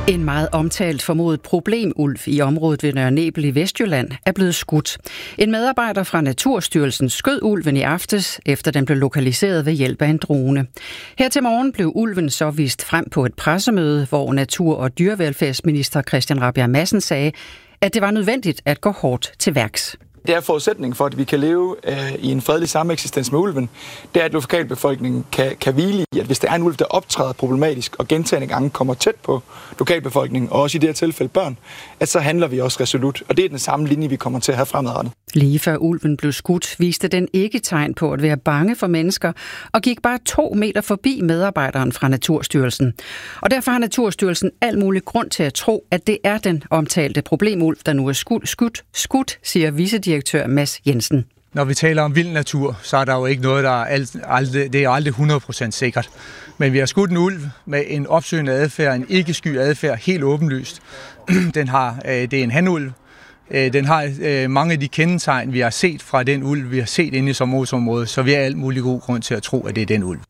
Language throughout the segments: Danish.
En meget omtalt formodet problemulv i området ved Nørre Nebel i Vestjylland er blevet skudt. En medarbejder fra Naturstyrelsen skød ulven i aftes, efter den blev lokaliseret ved hjælp af en drone. Her til morgen blev ulven så vist frem på et pressemøde, hvor natur- og dyrevelfærdsminister Christian Rabjerg Madsen sagde, at det var nødvendigt at gå hårdt til værks. Det er forudsætningen for, at vi kan leve i en fredelig sameksistens med ulven. Det er, at lokalbefolkningen kan hvile i, at hvis der er en ulv, der optræder problematisk og gentagne gange kommer tæt på lokalbefolkningen, og også i det her tilfælde børn, at så handler vi også resolut. Og det er den samme linje, vi kommer til at have fremadrettet. Lige før ulven blev skudt, viste den ikke tegn på at være bange for mennesker, og gik bare 2 meter forbi medarbejderen fra Naturstyrelsen. Og derfor har Naturstyrelsen al mulig grund til at tro, at det er den omtalte problemulv, der nu er skudt, siger vicedirektør Mads Jensen. Når vi taler om vild natur, så er der jo ikke noget, der er aldrig 100% sikkert. Men vi har skudt en ulv med en opsøgende adfærd, en ikke-sky adfærd, helt åbenlyst. Det er en hanulv. Den har mange af de kendetegn, vi har set fra den ulv, vi har set inde i sommerhusområdet, så vi har alt mulig god grund til at tro, at det er den ulv.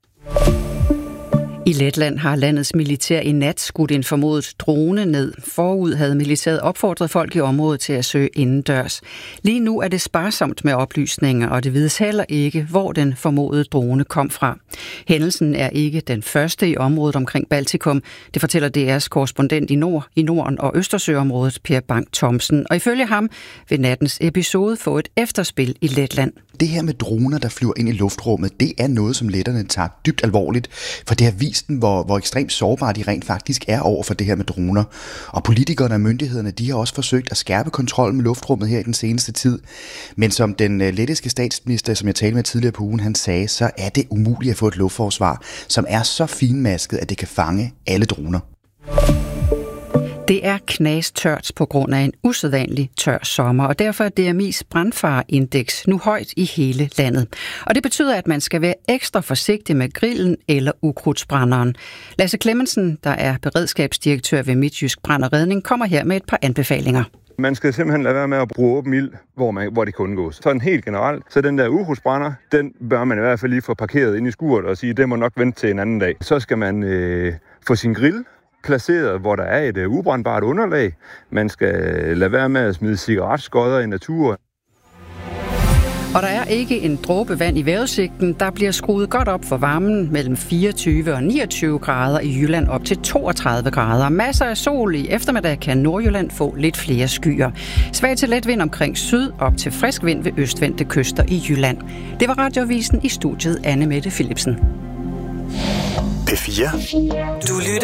I Letland har landets militær i nat skudt en formodet drone ned. Forud havde militæret opfordret folk i området til at søge indendørs. Lige nu er det sparsomt med oplysninger, og det vides heller ikke, hvor den formodede drone kom fra. Hændelsen er ikke den første i området omkring Baltikum. Det fortæller DR's korrespondent i Norden og Østersøområdet, Per Bang Thomsen. Og ifølge ham vil nattens episode få et efterspil i Letland. Det her med droner, der flyver ind i luftrummet, det er noget, som letterne tager dybt alvorligt, for det har vist dem, hvor ekstremt sårbare de rent faktisk er over for det her med droner. Og politikerne og myndighederne, de har også forsøgt at skærpe kontrollen med luftrummet her i den seneste tid. Men som den lettiske statsminister, som jeg talte med tidligere på ugen, han sagde, så er det umuligt at få et luftforsvar, som er så finmasket, at det kan fange alle droner. Det er knastørt på grund af en usædvanlig tør sommer, og derfor er DMI's brandfareindeks nu højt i hele landet. Og det betyder, at man skal være ekstra forsigtig med grillen eller ukrudtsbrænderen. Lasse Clemmensen, der er beredskabsdirektør ved Midtjysk Brand og Redning, kommer her med et par anbefalinger. Man skal simpelthen lade være med at bruge åben ild, hvor det kan undgås. Sådan helt generelt, så den der ukrudtsbrænder, den bør man i hvert fald lige få parkeret ind i skuret og sige, det må nok vente til en anden dag. Så skal man få sin grill placeret, hvor der er et ubrændbart underlag. Man skal lade være med at smide cigaretskodder i naturen. Og der er ikke en dråbe vand i vejrudsigten. Der bliver skruet godt op for varmen mellem 24 og 29 grader i Jylland op til 32 grader. Masser af sol. I eftermiddag kan Nordjylland få lidt flere skyer. Svag til let vind omkring syd, op til frisk vind ved østvendte kyster i Jylland. Det var Radioavisen, i studiet Anne Mette Philipsen. P4. Du lytter